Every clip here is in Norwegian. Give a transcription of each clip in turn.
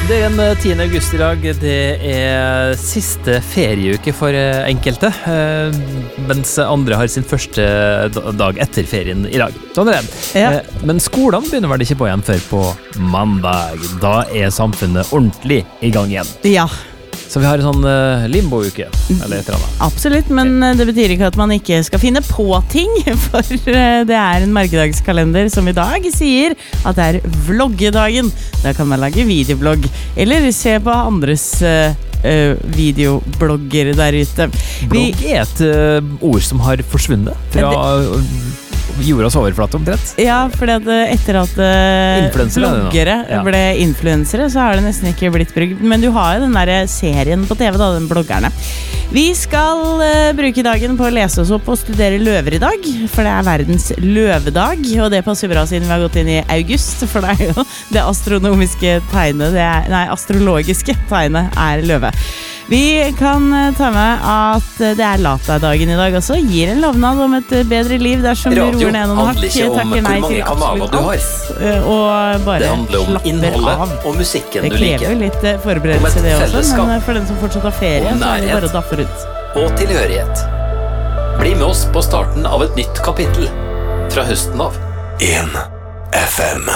Det en 10. august I dag, det siste ferieuke for enkelte, mens andre har sin første dag etter ferien I dag. Sånn det. Ja. Men skolene begynner vel ikke på igjen før på mandag. Da samfunnet ordentlig I gang igjen. Ja, Så vi har en sånn limbo-uke, eller et eller annet. absolutt, men det betyr ikke at man ikke skal finne på ting, for det en merkedagskalender som I dag sier at det vloggedagen. Da kan man lage videoblogg, eller se på andres videoblogger der ute. Blogg et ord som har forsvunnet fra jordas overflate omtrent. Ja, fordi at etter at Influencere, bloggere ja. ble influencere, så har det nesten ikke blitt brukt. Men du har jo den der serien på TV, da, den bloggerne. Vi skal bruke dagen på å lese oss opp og studere løver I dag, for det verdens løvedag, og det passer bra siden vi har gått inn I august, for det jo det astronomiske tegnet, astrologiske tegnet løve. Vi kan ta med at det Lata-dagen I dag også, gir en lovnad om et bedre liv dersom du roer ned noen hakk, takker nei til absolutt alt, og bare Det handler om slapper innholdet av. og musikken Det du liker. krever litt forberedelse det også, fellesskap. men for den som fortsatt har ferie, så det Nærhet. bare å daffe rundt. Og tilhørighet. Bli med oss på starten av et nytt kapittel fra høsten av. 1 FM.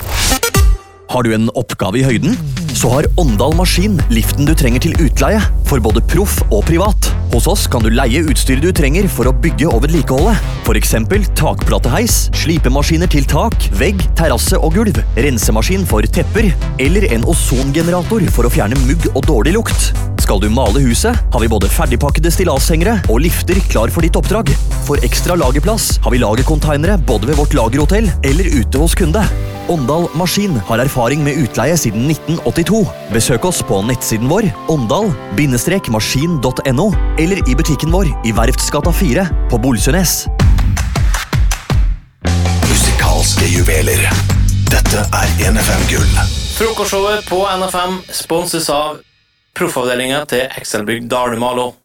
Har du en oppgave I høyden? Så har Åndal Maskin liften du trenger til utleie, for både proff og privat. Hos oss kan du leie utstyret du trenger for å bygge og vedlikeholde. For eksempel takplateheis, slipemaskiner til tak, vegg, terrasse og gulv, rensemaskin for tepper, eller en ozongenerator for å fjerne mugg og dårlig lukt. Skal du male huset, har vi både ferdigpakkede stillashengere og lifter klar for ditt oppdrag. For ekstra lagerplass har vi lagercontainere både ved vårt lagerhotell eller ute hos kunde. Åndal Maskin har erfaring med utleie siden 1982. Besøk oss på nettsiden vår, åndal-maskin.no, eller I butikken vår I Verftsgata 4 på Bolsønes. Musikalske juveler. Dette 1 FM Gull. Frokostshowet på NFM sponses av proffavdelingen til Excelbygg Dalumalo.